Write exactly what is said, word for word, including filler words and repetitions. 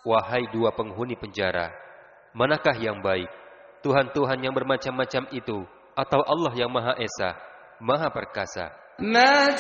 Wahai dua penghuni penjara, manakah yang baik? Tuhan-Tuhan yang bermacam-macam itu, atau Allah yang Maha Esa, Maha Perkasa? ما